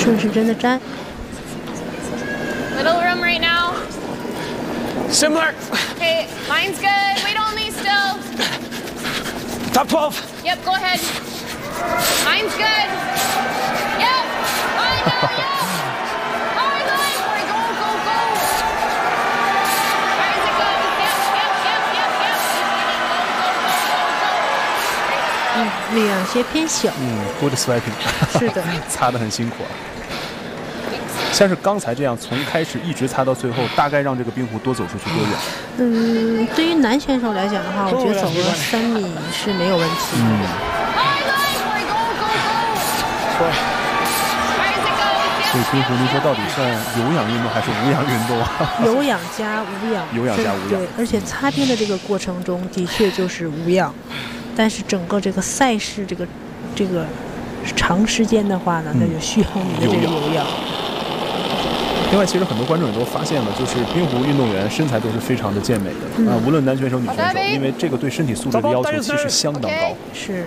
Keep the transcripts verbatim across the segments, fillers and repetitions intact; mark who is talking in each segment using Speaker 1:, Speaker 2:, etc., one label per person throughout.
Speaker 1: 顺时针的粘。
Speaker 2: Little room right now.
Speaker 3: Similar.
Speaker 2: Okay, mine's good. Wait on me still.
Speaker 3: Top twelve.
Speaker 2: Yep, go ahead. Mine's good. Yep. Fine, now, yep. Hard line for it. Go, go, go. Where does it go? Yep, yep, yep, yep, yep. Go, go, go, go, go.
Speaker 1: 嗯，力量些偏小。
Speaker 4: 嗯 ，good swiping。
Speaker 1: 是的，
Speaker 4: 擦得很辛苦啊。 像是刚才这样，从开始一直擦到最后，大概让这个冰壶多走出去多远？
Speaker 1: 嗯，对于男选手来讲的话，我觉得走个三米是没有问题。
Speaker 4: 嗯。所以冰壶，您说到底算有氧运动还是无氧运动啊？
Speaker 1: 有氧加无氧。
Speaker 4: 有氧加无氧。
Speaker 1: 对，而且擦边的这个过程中的确就是无氧，但是整个这个赛事这个这个长时间的话呢，那就需要你的这个有氧。
Speaker 4: 另外，其实很多观众也都发现了，就是冰壶运动员身材都是非常的健美的啊、嗯呃，无论男选手、女选手，因为这个对身体素质的要求其实相当高。
Speaker 1: 是。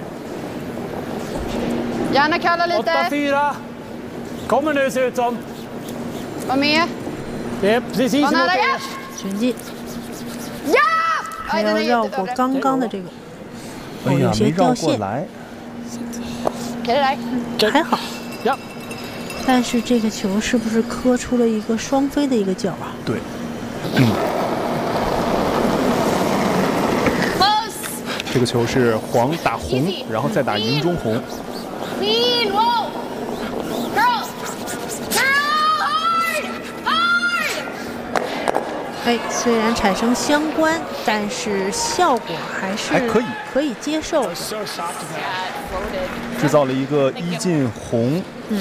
Speaker 2: Gärna kalla lite.
Speaker 3: åtta fyra. Kommer nu ser ut som.
Speaker 2: Var med.
Speaker 3: Det är precis som det är.
Speaker 1: 旋进。
Speaker 2: 呀！
Speaker 1: 还要绕过刚刚的这个，
Speaker 4: 哦，有些掉线。
Speaker 2: 给来。
Speaker 1: 还好。
Speaker 3: 呀。
Speaker 1: 但是这个球是不是磕出了一个双飞的一个角啊？
Speaker 4: 对，嗯。这个球是黄打红，然后再打银中红。
Speaker 1: 哎，虽然产生相关，但是效果还是
Speaker 4: 还可以，
Speaker 1: 可以接受的。
Speaker 4: 制造了一个一进红。
Speaker 1: 嗯，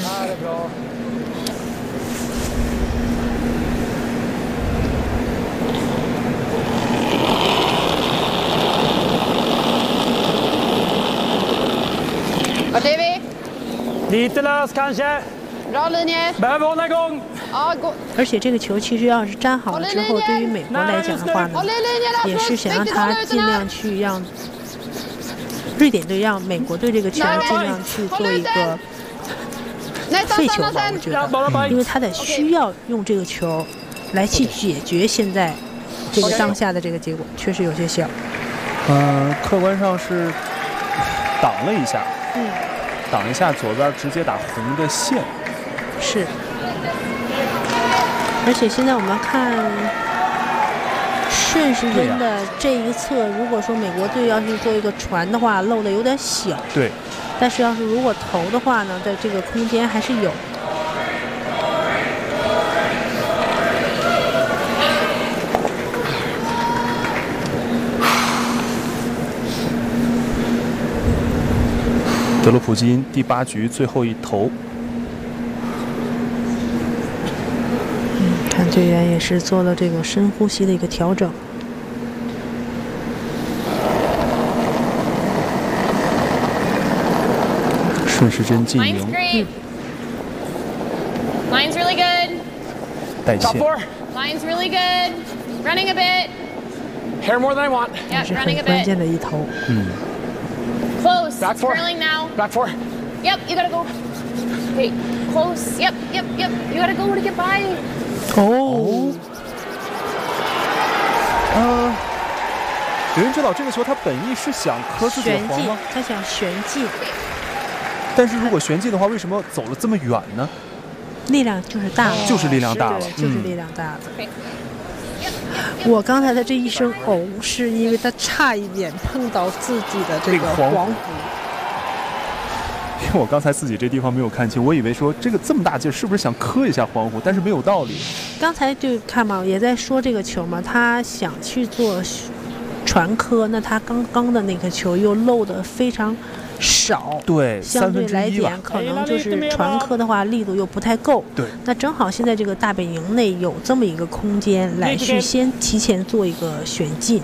Speaker 2: Vart är vi?
Speaker 3: Lite lös kanske.
Speaker 2: Bra linje.
Speaker 3: Behöver hålla igång.
Speaker 2: Ja, gå.
Speaker 1: 而且这个球其实要是粘好了之后，对于美国来讲的话呢，也是想让他尽量去让瑞典队让美国队这个球尽量去做一个。 废球吧，我觉得，因为他得需要用这个球来去解决现在这个当下的这个结果，确实有些小。
Speaker 4: 嗯，客观上是挡了一下，
Speaker 1: 嗯，
Speaker 4: 挡一下左边直接打红的线，
Speaker 1: 是。而且现在我们看顺时针的这一侧，如果说美国队要是做一个传的话，漏的有点小。
Speaker 4: 对。
Speaker 1: 但是要是如果投的话呢，在这个空间还是有。
Speaker 4: 德罗普金第八局最后一投。
Speaker 1: 嗯，看队员也是做了这个深呼吸的一个调整。
Speaker 4: 顺时针进营。
Speaker 2: Line's really good.
Speaker 4: 带线。
Speaker 2: Line's really good. Running a bit.
Speaker 3: Hair more than I want.
Speaker 1: 也是很关键的一投。
Speaker 4: 嗯。
Speaker 2: Close.
Speaker 3: Back four.
Speaker 2: Curling now.
Speaker 3: Back four.
Speaker 2: Yep, you gotta go. Okay, close. Yep, yep, yep. You gotta go to get by.
Speaker 4: 哦。呃，有人知道这个球他本意是想磕自己的黄吗？
Speaker 1: 他想旋进。
Speaker 4: 但是如果旋进的话，为什么走了这么远呢？
Speaker 1: 力量就是大了，
Speaker 4: 就是力量大了，
Speaker 1: 就是力量大了。嗯、我刚才的这一声“哦”，是因为他差一点碰到自己的这个黄壶。
Speaker 4: 因为我刚才自己这地方没有看清，我以为说这个这么大劲，是不是想磕一下黄壶？但是没有道理。
Speaker 1: 刚才就看嘛，也在说这个球嘛，他想去做传磕，那他刚刚的那个球又漏得非常。 少，
Speaker 4: 对，
Speaker 1: 相对来讲，可能就是传磕的话，力度又不太够。
Speaker 4: 对，
Speaker 1: 那正好现在这个大本营内有这么一个空间，来去先提前做一个旋进。